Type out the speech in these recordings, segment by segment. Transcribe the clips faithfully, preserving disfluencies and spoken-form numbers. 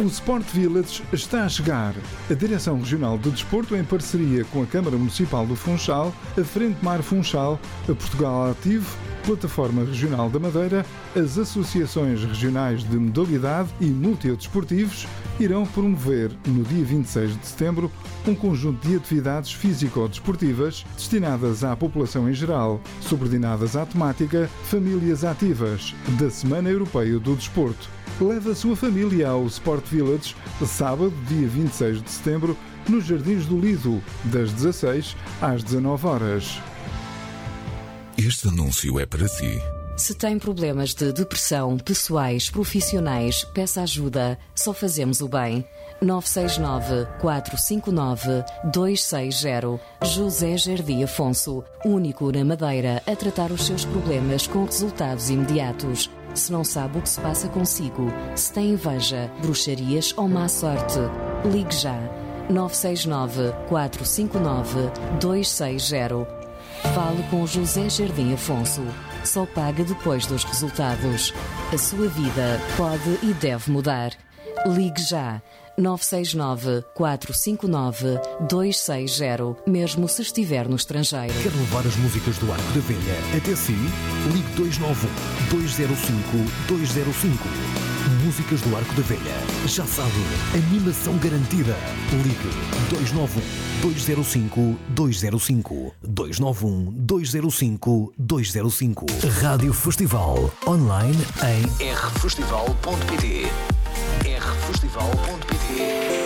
Sport Village está a chegar. A Direção Regional de Desporto, em parceria com a Câmara Municipal do Funchal, a Frente Mar Funchal, a Portugal Ativo, Plataforma Regional da Madeira, as Associações Regionais de Modalidade e Multidesportivos irão promover, no dia vinte e seis de setembro, um conjunto de atividades físico-desportivas destinadas à população em geral, subordinadas à temática Famílias Ativas, da Semana Europeia do Desporto. Leve a sua família ao Sport Village, sábado, dia vinte e seis de setembro, nos Jardins do Lido, das dezasseis às dezanove horas. Este anúncio é para si. Se tem problemas de depressão, pessoais, profissionais, peça ajuda. Só fazemos o bem. nove seis nove, quatro cinco nove, dois seis zero. José Jardim Afonso, único na Madeira a tratar os seus problemas com resultados imediatos. Se não sabe o que se passa consigo, se tem inveja, bruxarias ou má sorte, ligue já. nove seis nove, quatro cinco nove, dois seis zero. Fale com José Jardim Afonso. Só paga depois dos resultados. A sua vida pode e deve mudar. Ligue já. nove seis nove, quatro cinco nove, dois seis zero, mesmo se estiver no estrangeiro. Quer levar as músicas do Arco da Velha até si? Ligue dois nove um, dois zero cinco, dois zero cinco. Músicas do Arco da Velha. Já sabe, animação garantida. Ligue dois nove um, dois zero cinco, dois zero cinco. dois nove um, dois zero cinco, dois zero cinco. Rádio Festival. Online em r festival ponto p t. r festival ponto p t.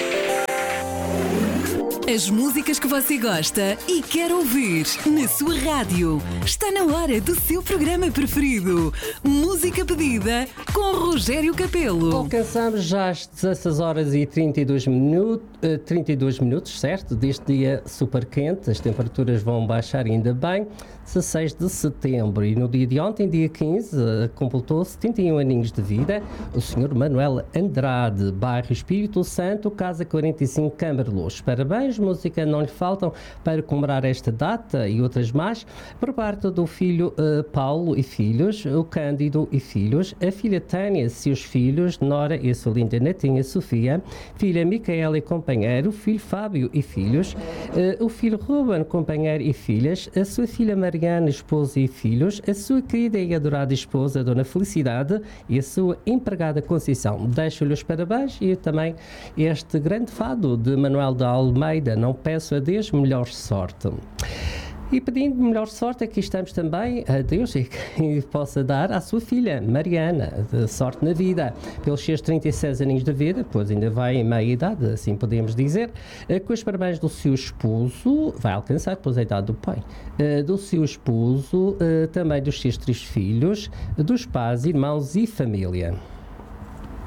As músicas que você gosta e quer ouvir na sua rádio. Está na hora do seu programa preferido. Música pedida com Rogério Capelo. Alcançamos já às dezasseis horas e trinta e dois minutos, trinta e dois minutos, certo? Deste dia super quente, as temperaturas vão baixar ainda bem. dezasseis de setembro, e no dia de ontem, dia quinze, completou setenta e um aninhos de vida o senhor Manuel Andrade, bairro Espírito Santo, casa quarenta e cinco, Câmara Luz. Parabéns, música não lhe faltam para comemorar esta data e outras mais, por parte do filho uh, Paulo e filhos, o Cândido e filhos, a filha Tânia, seus filhos, Nora e a sua linda netinha Sofia, filha Micaela e companheiro, filho Fábio e filhos, uh, o filho Ruben, companheiro e filhas, a sua filha Mariana, esposa e filhos, a sua querida e adorada esposa, Dona Felicidade, e a sua empregada Conceição. Deixo-lhe os parabéns e também este grande fado de Manuel de Almeida, Não Peço a Deus Melhor Sorte. E pedindo melhor sorte, aqui estamos também a Deus e que possa dar à sua filha, Mariana, de sorte na vida, pelos seus trinta e seis aninhos de vida, pois ainda vai em meia idade, assim podemos dizer, com os parabéns do seu esposo, vai alcançar depois a idade do pai, do seu esposo, também dos seus três filhos, dos pais, irmãos e família.